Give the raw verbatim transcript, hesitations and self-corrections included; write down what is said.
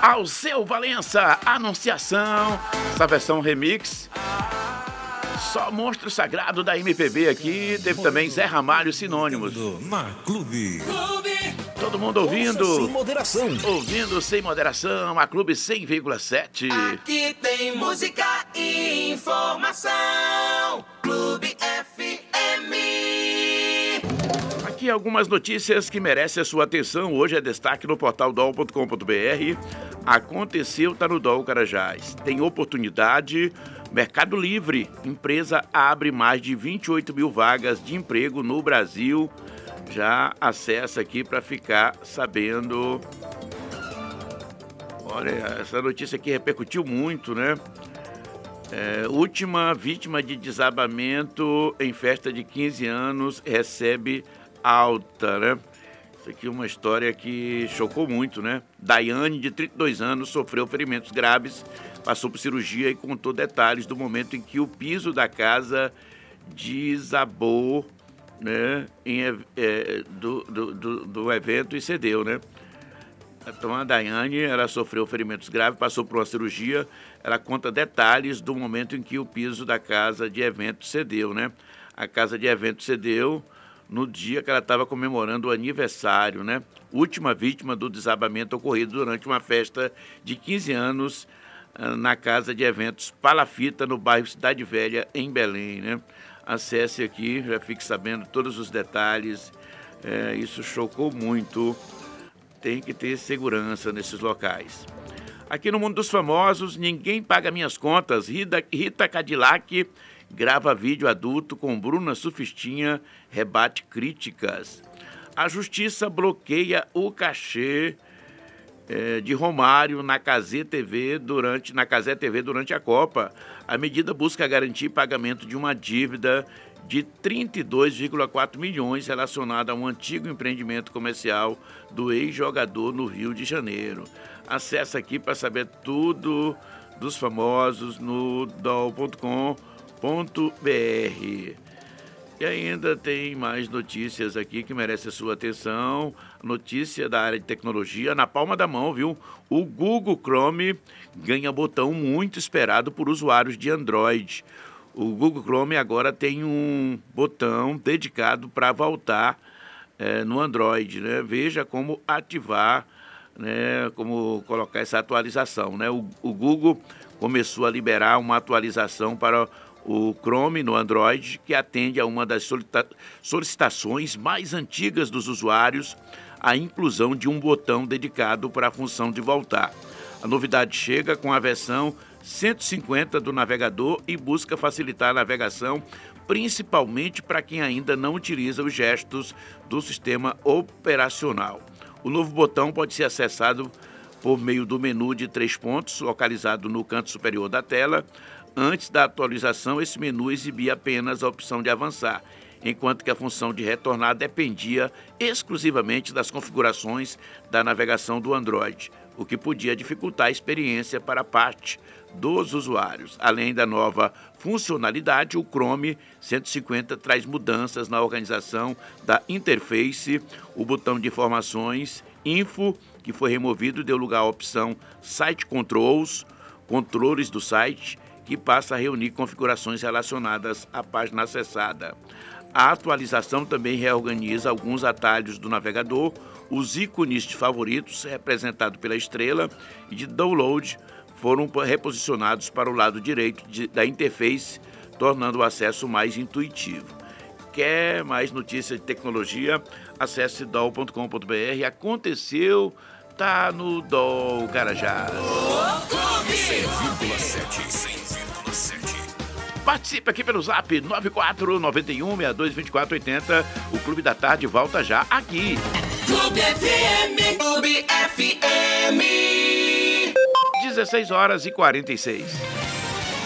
Alceu Valença, Anunciação, essa versão remix. Só monstro sagrado da M P B aqui. Teve também Zé Ramalho, Sinônimos. Na Clube. Todo mundo ouvindo. Sem moderação. Ouvindo sem moderação. A Clube cem vírgula sete. Aqui tem música e informação. Clube F M. Aqui algumas notícias que merecem a sua atenção. Hoje é destaque no portal dol ponto com ponto br. Aconteceu, tá no D O L Carajás. Tem oportunidade. Mercado Livre. Empresa abre mais de vinte e oito mil vagas de emprego no Brasil. Já acessa aqui para ficar sabendo. Olha, essa notícia aqui repercutiu muito, né? É, última vítima de desabamento em festa de quinze anos recebe alta, né? Isso aqui é uma história que chocou muito, né? Daiane, de trinta e dois anos, sofreu ferimentos graves, passou por cirurgia e contou detalhes do momento em que o piso da casa desabou, né? Em, é, do, do, do, do evento e cedeu, né? Então a Daiane, ela sofreu ferimentos graves, passou por uma cirurgia, ela conta detalhes do momento em que o piso da casa de evento cedeu, né? A casa de evento cedeu no dia que ela estava comemorando o aniversário, né? Última vítima do desabamento ocorrido durante uma festa de quinze anos na casa de eventos Palafita, no bairro Cidade Velha, em Belém, né? Acesse aqui, já fique sabendo todos os detalhes. É, isso chocou muito. Tem que ter segurança nesses locais. Aqui no Mundo dos Famosos, Ninguém Paga Minhas Contas. Rita, Rita Cadillac grava vídeo adulto com Bruna Sufistinha, rebate críticas. A Justiça bloqueia o cachê é, de Romário na Cazé T V durante, na Cazé T V durante a Copa. A medida busca garantir pagamento de uma dívida de trinta e dois vírgula quatro milhões relacionada a um antigo empreendimento comercial do ex-jogador no Rio de Janeiro. Acesse aqui para saber tudo dos famosos no dol ponto com ponto br. E ainda tem mais notícias aqui que merecem a sua atenção. Notícia da área de tecnologia na palma da mão, viu? O Google Chrome ganha botão muito esperado por usuários de Android. O Google Chrome agora tem um botão dedicado para voltar é, no Android, né? Veja como ativar, né? Como colocar essa atualização, né? O, o Google começou a liberar uma atualização para o Chrome no Android, que atende a uma das solicitações mais antigas dos usuários, a inclusão de um botão dedicado para a função de voltar. A novidade chega com a versão cento e cinquenta do navegador e busca facilitar a navegação, principalmente para quem ainda não utiliza os gestos do sistema operacional. O novo botão pode ser acessado por meio do menu de três pontos, localizado no canto superior da tela. Antes da atualização, esse menu exibia apenas a opção de avançar, enquanto que a função de retornar dependia exclusivamente das configurações da navegação do Android, o que podia dificultar a experiência para parte dos usuários. Além da nova funcionalidade, o Chrome cento e cinquenta traz mudanças na organização da interface. O botão de informações Info, que foi removido, deu lugar à opção Site Controls, controles do site, que passa a reunir configurações relacionadas à página acessada. A atualização também reorganiza alguns atalhos do navegador, os ícones de favoritos, representados pela estrela, e de download, foram reposicionados para o lado direito de, da interface, tornando o acesso mais intuitivo. Quer mais notícias de tecnologia? Acesse dol ponto com ponto br. Aconteceu, tá no D O L Carajás. cem vírgula sete. Participe aqui pelo zap nove quatro nove um seis dois dois quatro oito zero. O Clube da Tarde volta já aqui. Clube F M, Clube F M. dezesseis horas e quarenta e seis.